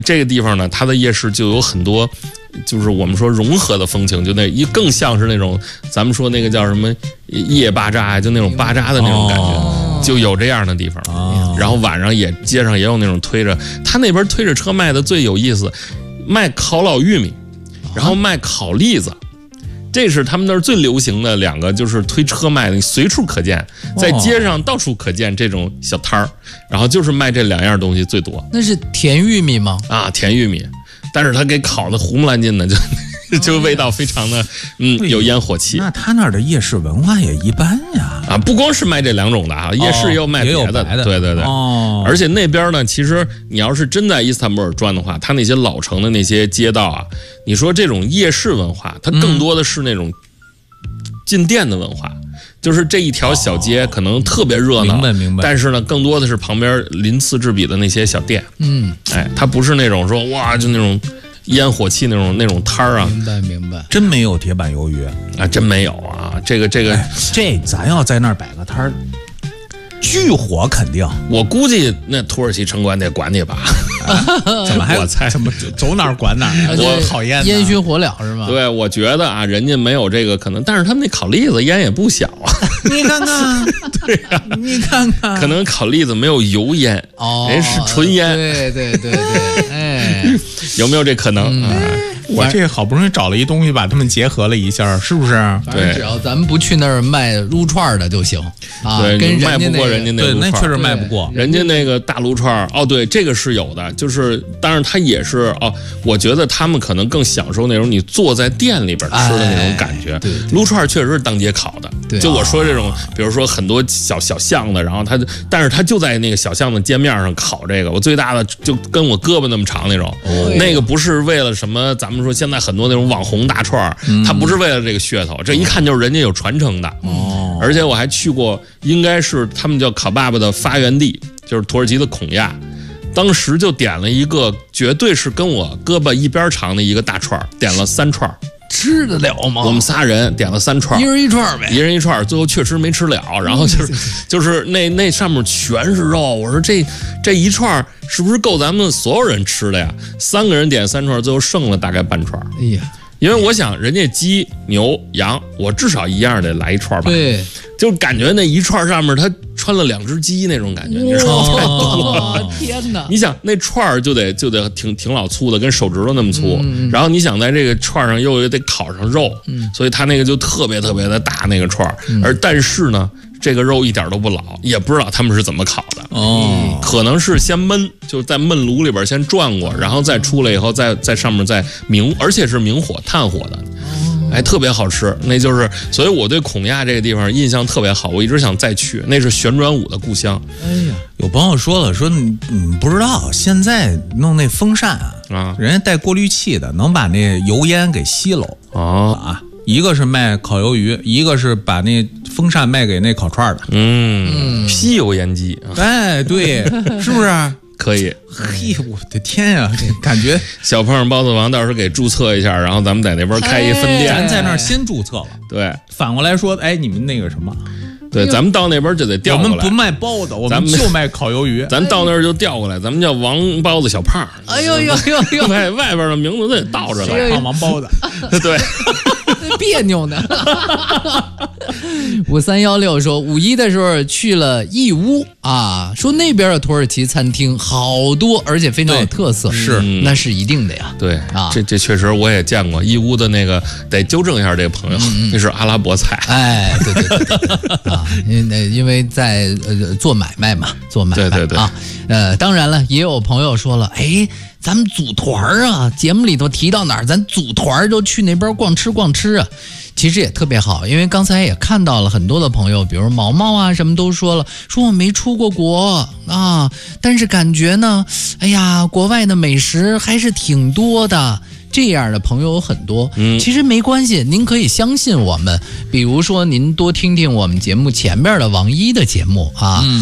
这个地方呢，它的夜市就有很多，就是我们说融合的风情，就那更像是那种咱们说那个叫什么夜巴扎，就那种巴扎的那种感觉，就有这样的地方。然后晚上也街上也有那种推着，他那边推着车卖的最有意思，卖烤老玉米，然后卖烤栗子。这是他们那儿最流行的两个，就是推车卖的，随处可见，在街上到处可见这种小摊儿，然后就是卖这两样东西最多。 那是甜玉米吗？ 啊，甜玉米，但是它给烤的糊不烂劲的，就味道非常的有烟火气。 那他那儿的夜市文化也一般呀。 啊，不光是卖这两种的啊，夜市也有卖别的。对对对。而且那边呢，其实你要是真在伊斯坦布尔转的话，它那些老城的那些街道啊，你说这种夜市文化，它更多的是那种进店的文化。就是这一条小街可能特别热闹， 明白。 但是呢，更多的是旁边鳞次栉比的那些小店。它不是那种说哇，就那种烟火气那种摊儿啊。 明白。 真没有铁板鱿鱼啊，真没有啊。这咱要在那儿摆个摊儿，巨火肯定。 我估计那土耳其城管得管你吧。 怎么还我猜怎么走哪儿管哪儿？我讨厌烟熏火燎是吗？ 对，我觉得啊，人家没有这个可能，但是他们那烤栗子烟也不小啊。 你看看， 对呀， 你看看， 可能烤栗子没有油烟，人是纯烟。 对，哎， 有没有这可能？ 我这好不容易找了一东西把他们结合了一下，是不是？ 对，只要咱们不去那儿卖撸串的就行啊。 对， 跟卖不过人家那撸串， 那确实卖不过。 人家那个大撸串，对，这个是有的，就是当然它也是我觉得他们可能更享受那种你坐在店里边吃的那种感觉。撸串确实是当街烤的，就我说这种，比如说很多小巷子，然后但是它就在那个小巷子街面上烤这个，我最大的就跟我胳膊那么长那种，那个不是为了什么，咱们说现在很多那种网红大串，它不是为了这个噱头，这一看就是人家有传承的。而且我还去过，应该是他们叫卡巴巴的发源地，就是土耳其的孔亚。当时就点了一个，绝对是跟我胳膊一边长的一个大串，点了3串。 吃得了吗？ 我们仨人点了3串， 一人一串呗， 一人一串，最后确实没吃了。然后就是那上面全是肉，我说这一串是不是够咱们所有人吃的呀？3个人点3串，最后剩了大概半串。 哎呀， 因为我想人家鸡、牛、羊，我至少一样得来1串吧。 对， 就感觉那一串上面它穿了2只鸡那种感觉，你知道吗？ 天哪！ 你想那串就得挺老粗的，跟手指头那么粗。然后你想在这个串上又得烤上肉，所以它那个就特别特别的大那个串。但是呢，这个肉一点都不老，也不知道他们是怎么烤的。可能是先焖，就在焖炉里边先转过，然后再出来以后在上面再明，而且是明火炭火的。特别好吃，那就是所以我对孔亚这个地方印象特别好，我一直想再去，那是旋转舞的故乡。 有朋友说了，说你不知道，现在弄那风扇人家带过滤器的，能把那油烟给吸喽。一个是卖烤鱿鱼，一个是把那风扇卖给那烤串的。 吸油烟机。 对，是不是？ 可以。 嘿，我的天呀，感觉小胖包子王到时候给注册一下，然后咱们在那边开一分店。 咱在那儿先注册了。对，反过来说，你们那个什么？ 对，咱们到那边就得调过来。 我们不卖包子，我们就卖烤鱿鱼。 咱到那儿就调过来，咱们叫王包子小胖。 哎呦， 外边的名字得倒着来。 王包子。 对。 别扭呢。5316说，5·1的时候去了义乌说那边的土耳其餐厅好多，而且非常有特色。那是一定的呀。 对这确实我也见过义乌的那个，得纠正一下这个朋友，那是阿拉伯菜。 对，因为在做买卖嘛，做买卖。 对。 当然了，也有朋友说了，咱们组团节目里头提到哪儿，咱组团就去那边逛吃啊。其实也特别好，因为刚才也看到了很多的朋友，比如毛毛什么都说了，说我没出过国但是感觉呢，国外的美食还是挺多的。这样的朋友有很多，其实没关系，您可以相信我们。比如说，您多听听我们节目前面的王一的节目